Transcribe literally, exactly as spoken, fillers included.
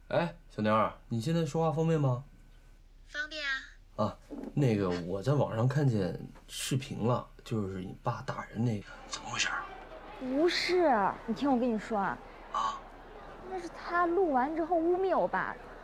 哎，小妞儿，你现在说话方便吗？ 方便啊。 啊，那个我在网上看见视频了，就是你爸打人那个，怎么回事？ 不是，你听我跟你说啊， 啊， 那是他录完之后污蔑我爸，